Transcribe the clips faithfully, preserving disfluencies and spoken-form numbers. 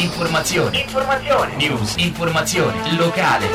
Informazione. Informazione. News. Informazione. Locale.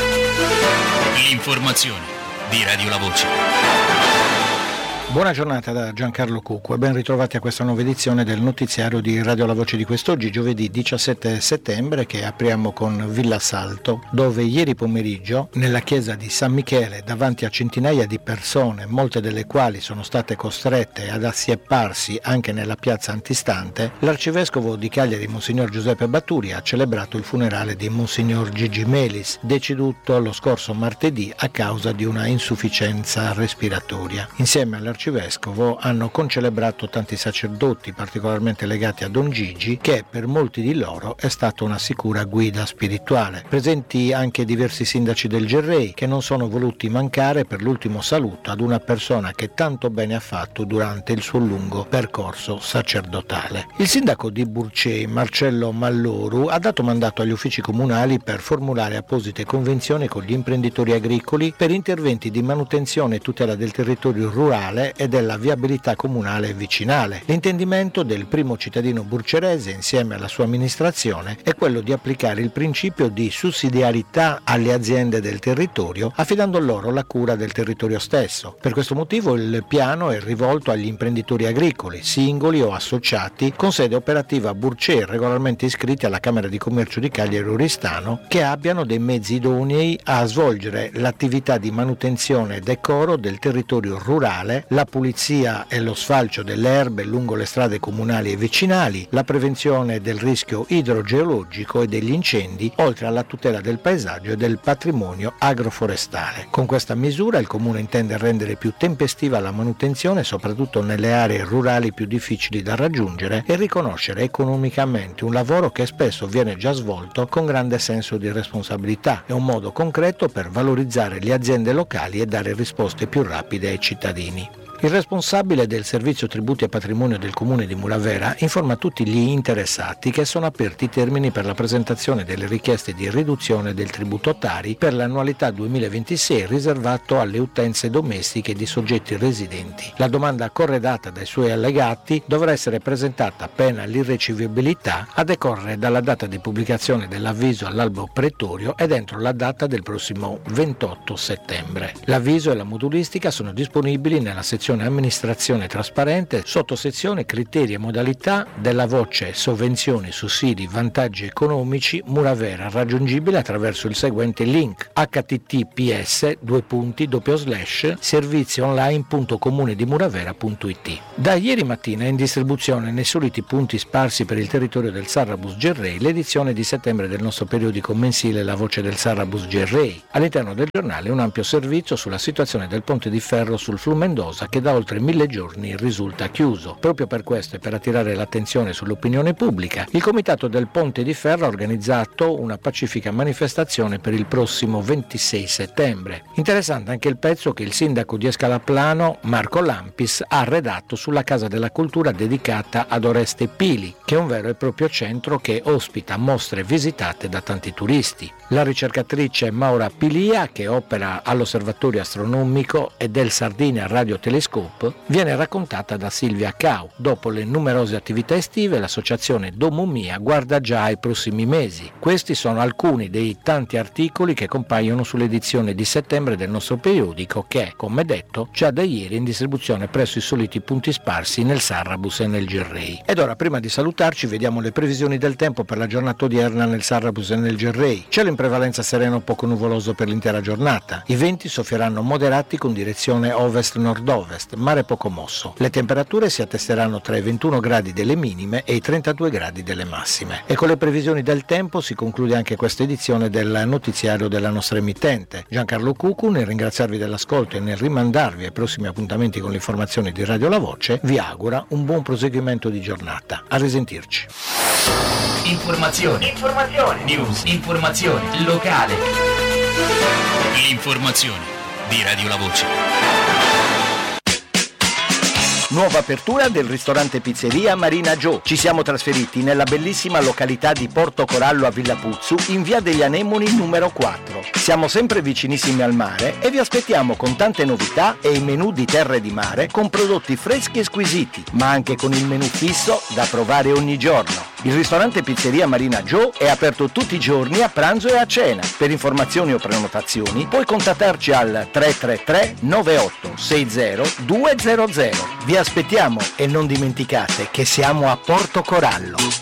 L'informazione di Radio La Voce. Buona giornata da Giancarlo Cucco e ben ritrovati a questa nuova edizione del notiziario di Radio La Voce di quest'oggi, giovedì diciassette settembre, che apriamo con Villa Salto, dove ieri pomeriggio nella chiesa di San Michele, davanti a centinaia di persone, molte delle quali sono state costrette ad assiepparsi anche nella piazza antistante, l'arcivescovo di Cagliari, Monsignor Giuseppe Batturi, ha celebrato il funerale di Monsignor Gigi Melis, deceduto lo scorso martedì a causa di una insufficienza respiratoria. Insieme all'arcivescovo Arcivescovo hanno concelebrato tanti sacerdoti particolarmente legati a Don Gigi, che per molti di loro è stata una sicura guida spirituale. Presenti anche diversi sindaci del Gerrei, che non sono voluti mancare per l'ultimo saluto ad una persona che tanto bene ha fatto durante il suo lungo percorso sacerdotale. Il sindaco di Burcei, Marcello Malloru, ha dato mandato agli uffici comunali per formulare apposite convenzioni con gli imprenditori agricoli per interventi di manutenzione e tutela del territorio rurale e della viabilità comunale e vicinale. L'intendimento del primo cittadino burcerese insieme alla sua amministrazione è quello di applicare il principio di sussidiarietà alle aziende del territorio, affidando loro la cura del territorio stesso. Per questo motivo il piano è rivolto agli imprenditori agricoli, singoli o associati, con sede operativa a Burcei, regolarmente iscritti alla Camera di Commercio di Cagliari Oristano, che abbiano dei mezzi idonei a svolgere l'attività di manutenzione e decoro del territorio rurale, la pulizia e lo sfalcio delle erbe lungo le strade comunali e vicinali, la prevenzione del rischio idrogeologico e degli incendi, oltre alla tutela del paesaggio e del patrimonio agroforestale. Con questa misura il Comune intende rendere più tempestiva la manutenzione, soprattutto nelle aree rurali più difficili da raggiungere, e riconoscere economicamente un lavoro che spesso viene già svolto con grande senso di responsabilità. È un modo concreto per valorizzare le aziende locali e dare risposte più rapide ai cittadini. Il responsabile del servizio tributi e patrimonio del comune di Muravera informa tutti gli interessati che sono aperti i termini per la presentazione delle richieste di riduzione del tributo Tari per l'annualità duemilaventisei riservato alle utenze domestiche di soggetti residenti. La domanda corredata dai suoi allegati dovrà essere presentata pena l'irricevibilità a decorrere dalla data di pubblicazione dell'avviso all'albo pretorio ed entro la data del prossimo ventotto settembre. L'avviso e la modulistica sono disponibili nella sezione amministrazione trasparente, sottosezione criteri e modalità della voce sovvenzioni, sussidi, vantaggi economici Muravera, raggiungibile attraverso il seguente link: h t t p s due punti doppio slash servizionline punto comune di muravera punto i t. Da ieri mattina è in distribuzione nei soliti punti sparsi per il territorio del Sarrabus Gerrei l'edizione di settembre del nostro periodico mensile La Voce del Sarrabus Gerrei. All'interno del giornale un ampio servizio sulla situazione del ponte di ferro sul Flumendosa, che da oltre mille giorni risulta chiuso. Proprio per questo e per attirare l'attenzione sull'opinione pubblica, il Comitato del Ponte di Ferro ha organizzato una pacifica manifestazione per il prossimo ventisei settembre. Interessante anche il pezzo che il sindaco di Escalaplano, Marco Lampis, ha redatto sulla Casa della Cultura dedicata ad Oreste Pili, che è un vero e proprio centro che ospita mostre visitate da tanti turisti. La ricercatrice Maura Pilia, che opera all'Osservatorio Astronomico e del Sardinia Radio Telescope, viene raccontata da Silvia Cau. Dopo le numerose attività estive, l'associazione Domo Mia guarda già ai prossimi mesi. Questi sono alcuni dei tanti articoli che compaiono sull'edizione di settembre del nostro periodico che, come detto, già da ieri è in distribuzione presso i soliti punti sparsi nel Sarrabus e nel Gerrei. Ed ora, prima di salutarci, vediamo le previsioni del tempo per la giornata odierna nel Sarrabus e nel Gerrei. Cielo in prevalenza sereno poco nuvoloso per l'intera giornata. I venti soffieranno moderati con direzione ovest-nord-ovest, mare poco mosso. Le temperature si attesteranno tra i ventuno gradi delle minime e i trentadue gradi delle massime. E con le previsioni del tempo si conclude anche questa edizione del notiziario della nostra emittente. Giancarlo Cucco, nel ringraziarvi dell'ascolto e nel rimandarvi ai prossimi appuntamenti con le informazioni di Radio La Voce, vi augura un buon proseguimento di giornata. A risentirci. Informazione. Informazione. News. Informazione. Locale. L'informazione di Radio La Voce. Nuova apertura del ristorante pizzeria Marina Joe. Ci siamo trasferiti nella bellissima località di Porto Corallo a Villa Puzzu, in via degli Anemoni numero quattro. Siamo sempre vicinissimi al mare e vi aspettiamo con tante novità e i menù di terra e di mare con prodotti freschi e squisiti, ma anche con il menù fisso da provare ogni giorno. Il ristorante Pizzeria Marina Joe è aperto tutti i giorni a pranzo e a cena. Per informazioni o prenotazioni puoi contattarci al tre tre tre nove otto sei zero due zero zero. Vi aspettiamo e non dimenticate che siamo a Porto Corallo.